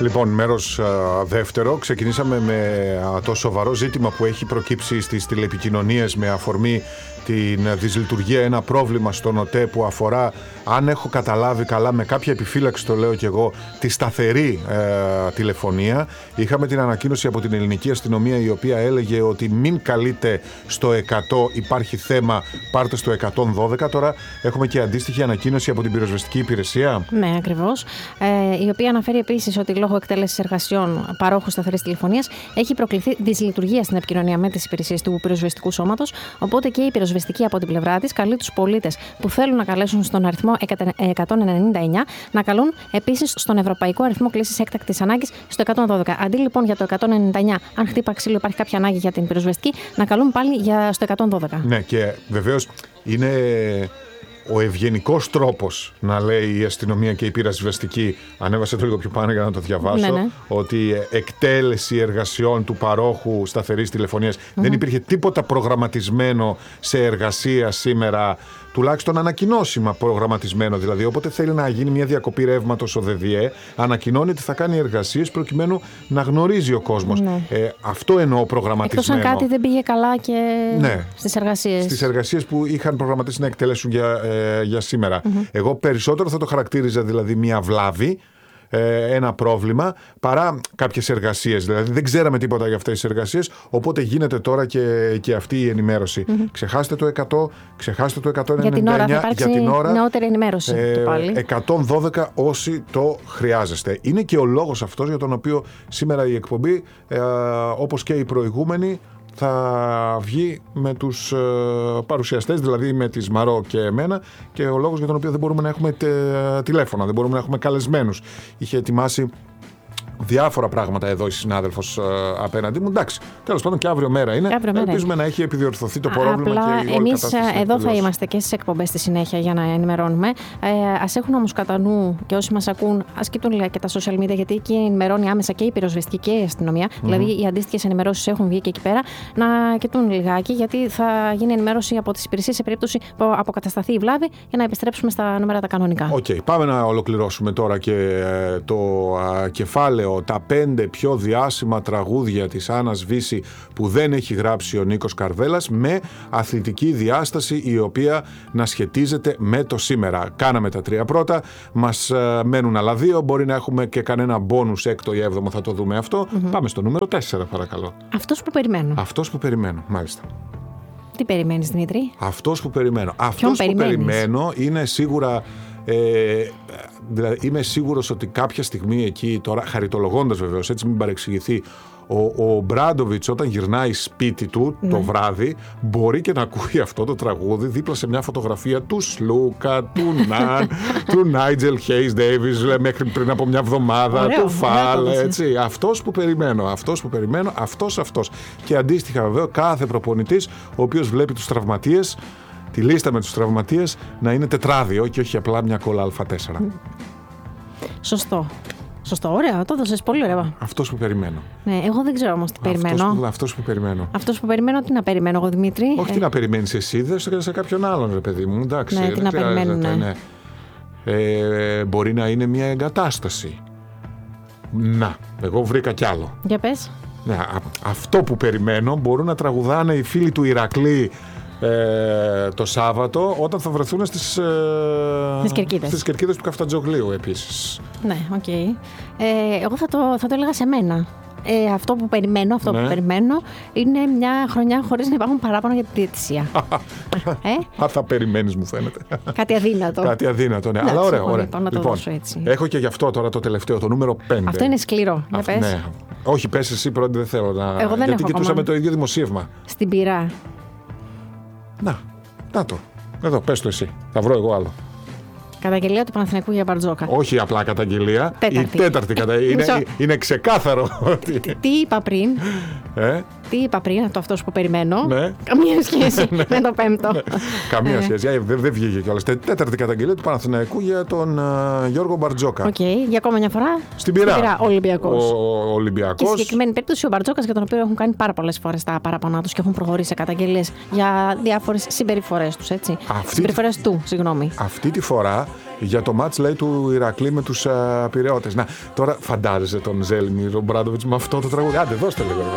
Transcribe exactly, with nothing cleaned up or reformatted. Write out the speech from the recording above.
Λοιπόν, μέρος α, δεύτερο. Ξεκινήσαμε με α, το σοβαρό ζήτημα που έχει προκύψει στις τηλεπικοινωνίες με αφορμή την δυσλειτουργία, ένα πρόβλημα στον ΟΤΕ που αφορά, αν έχω καταλάβει καλά, με κάποια επιφύλαξη το λέω και εγώ, τη σταθερή ε, τηλεφωνία. Είχαμε την ανακοίνωση από την ελληνική αστυνομία, η οποία έλεγε ότι μην καλείτε στο εκατό, υπάρχει θέμα, πάρτε στο εκατόν δώδεκα. Τώρα έχουμε και αντίστοιχη ανακοίνωση από την πυροσβεστική υπηρεσία. Ναι, ακριβώς. Ε, η οποία αναφέρει επίσης ότι λόγω εκτέλεσης εργασιών παρόχου σταθερής τηλεφωνίας έχει προκληθεί δυσλειτουργία στην επικοινωνία με τις υπηρεσίες του πυροσβεστικού σώματος. Οπότε και η πυροσβεστική από την πλευρά της καλεί τους πολίτες που θέλουν να καλέσουν στον αριθμό εκατόν ενενήντα εννιά να καλούν επίσης στον Ευρωπαϊκό Αριθμό Κλήσης Έκτακτης Ανάγκης στο εκατόν δώδεκα. Αντί λοιπόν για το εκατόν ενενήντα εννιά, αν χτύπα ξύλο, υπάρχει κάποια ανάγκη για την πυροσβεστική, να καλούν πάλι για στο εκατόν δώδεκα. Ναι, και βεβαίως είναι ο ευγενικός τρόπος να λέει η αστυνομία και η πυροσβεστική, ανέβασε το λίγο πιο πάνω για να το διαβάσω, ναι, ναι. ότι εκτέλεση εργασιών του παρόχου σταθερής τηλεφωνίας, mm-hmm. δεν υπήρχε τίποτα προγραμματισμένο σε εργασία σήμερα, τουλάχιστον ανακοινώσιμα προγραμματισμένο δηλαδή. Όποτε θέλει να γίνει μια διακοπή ρεύματος ο ΔΔΕ, ανακοινώνει ότι θα κάνει εργασίες προκειμένου να γνωρίζει ο κόσμος. Ναι. Ε, αυτό εννοώ προγραμματισμένο. Εκτός αν κάτι δεν πήγε καλά και ναι. στις εργασίες. Στις εργασίες που είχαν προγραμματίσει να εκτελέσουν για, ε, για σήμερα. Mm-hmm. Εγώ περισσότερο θα το χαρακτήριζα δηλαδή μια βλάβη, ένα πρόβλημα, παρά κάποιες εργασίες. Δηλαδή δεν ξέραμε τίποτα για αυτές τις εργασίες, οπότε γίνεται τώρα και, και αυτή η ενημέρωση. Mm-hmm. Ξεχάστε το εκατό, ξεχάστε το εκατόν ενενήντα εννιά. Για την ώρα θα υπάρξει για την ώρα, νεότερη ενημέρωση ε, πάλι. εκατόν δώδεκα όσοι το χρειάζεστε. Είναι και ο λόγος αυτός για τον οποίο σήμερα η εκπομπή, ε, όπως και η προηγούμενη, θα βγει με τους ε, παρουσιαστές, δηλαδή με τη Μαρό και εμένα, και ο λόγος για τον οποίο δεν μπορούμε να έχουμε τε, τηλέφωνα, δεν μπορούμε να έχουμε καλεσμένους. Είχε ετοιμάσει διάφορα πράγματα εδώ η συνάδελφος ε, απέναντί μου. Εντάξει, τέλος πάντων και αύριο μέρα είναι. Αύριο μέρα. Ελπίζουμε να έχει επιδιορθωθεί το πρόβλημα. Απλά και η όλη εμείς κατάσταση εδώ θα τελειώσει. είμαστε και στις εκπομπές στη συνέχεια για να ενημερώνουμε. Ε, ας έχουν όμως κατά νου και όσοι μας ακούν, ας κοιτούν και τα social media, γιατί εκεί ενημερώνει άμεσα και η πυροσβεστική και η αστυνομία. Mm-hmm. Δηλαδή οι αντίστοιχες ενημερώσεις έχουν βγει και εκεί πέρα. Να κοιτούν λιγάκι, γιατί θα γίνει ενημέρωση από τις υπηρεσίες σε περίπτωση που αποκατασταθεί η βλάβη, για να επιστρέψουμε στα νούμερα τα κανονικά. Οκ, okay, πάμε να ολοκληρώσουμε τώρα και ε, το ε, κεφάλαιο, τα πέντε πιο διάσημα τραγούδια της Άννας Βύση που δεν έχει γράψει ο Νίκος Καρβέλας, με αθλητική διάσταση η οποία να σχετίζεται με το σήμερα. Κάναμε τα τρία πρώτα, μας ε, μένουν άλλα δύο, μπορεί να έχουμε και κανένα μπόνους έκτο ή έβδομο, θα το δούμε αυτό. Mm-hmm. Πάμε στο νούμερο τέσσερα παρακαλώ. Αυτός που περιμένω. Αυτός που περιμένω, μάλιστα. Τι περιμένεις, Δημήτρη? Αυτός που περιμένω. Αυτός που περιμένω είναι σίγουρα... Ε, δηλαδή είμαι σίγουρος ότι κάποια στιγμή εκεί, τώρα χαριτολογώντας βεβαίως, έτσι μην παρεξηγηθεί, ο, ο Μπράντοβιτς όταν γυρνάει σπίτι του ναι. το βράδυ, μπορεί και να ακούει αυτό το τραγούδι δίπλα σε μια φωτογραφία του Σλούκα, του Ναν, του Νάιτζελ Χέις Ντέιβις μέχρι πριν από μια εβδομάδα, ωραίο, του Φαλ, έτσι. Αυτός που περιμένω, αυτός που περιμένω, αυτός αυτός. Και αντίστοιχα βέβαια κάθε προπονητής ο οποίος βλέπει τους τραυματίες, τη λίστα με τους τραυματίες να είναι τετράδιο και όχι απλά μια κόλλα α τέσσερα. Σωστό. Σωστό, ωραία, το έδωσες πολύ ωραία. Αυτός που περιμένω. Ναι, εγώ δεν ξέρω όμως τι αυτός περιμένω. Που, αυτός που περιμένω. Αυτός που περιμένω, τι να περιμένω εγώ, Δημήτρη? Όχι, ε... τι να περιμένεις εσύ, δες το σε κάποιον άλλον, ρε παιδί μου. Εντάξει, ναι, τι να περιμένουν, ναι. ναι. Ε, μπορεί να είναι μια εγκατάσταση. Να, εγώ βρήκα κι άλλο. Για πες. Ναι, α, αυτό που περιμένω μπορούν να τραγουδάνε οι φίλοι του Ηρακλή Ε, το Σάββατο, όταν θα βρεθούν στις, ε, στις κερκίδες. στις κερκίδες του Καφτατζογλίου επίσης. Ναι, οκ. Okay. Ε, εγώ θα το, θα το έλεγα σε μένα. Ε, αυτό που περιμένω, αυτό ναι. που περιμένω είναι μια χρονιά χωρίς να υπάρχουν παράπονα για τη διαιτησία. ε? Α, θα περιμένεις, μου φαίνεται. Κάτι αδύνατο. Κάτι αδύνατο, ναι. Αλλά ωραία, ωραία. Λοιπόν, να το λοιπόν, δώσω έτσι. Έχω και γι' αυτό τώρα το τελευταίο, το νούμερο πέντε. Αυτό είναι σκληρό. Για πες. Ναι. Όχι, πες εσύ πρώτη, δεν θέλω να. Εγώ δεν γιατί έχω κοιτούσαμε ακόμα. Το ίδιο δημοσίευμα. Στην πυρά. Να, να το. Εδώ, πες το εσύ. Θα βρω εγώ άλλο. Καταγγελία του Παναθηναϊκού για Μπαρτζόκα. Όχι απλά καταγγελία. Τέταρτη. Η τέταρτη καταγγελία. είναι, είναι ξεκάθαρο. Τι, τι είπα πριν. Ε? Τι είπα πριν, το αυτό που περιμένω. Ναι. Καμία σχέση με το πέμπτο. Ναι. Καμία σχέση. Δεν δε βγήκε κιόλας. Τέταρτη καταγγελία του Παναθηναϊκού για τον uh, Γιώργο Μπαρτζόκα. Οκ, okay. Για ακόμα μια φορά. Στην Πειραιά. Ολυμπιακός. Ο, ο Ολυμπιακός. Και στη συγκεκριμένη περίπτωση ο Μπαρτζόκας, για τον οποίο έχουν κάνει πάρα πολλές φορές τα παραπονά τους και έχουν προχωρήσει σε καταγγελίες για διάφορες συμπεριφορές τους. Έτσι. Αυτή... Συμπεριφορές του, συγγνώμη. Αυτή τη φορά για το μάτς, λέει, του Ηρακλή με τους uh, Πειραιώτες. Να, τώρα φαντάζεσαι τον Ζέλμιρ Ομπράντοβιτς με αυτό το τραγούδι. Άντε, δώστε λίγο.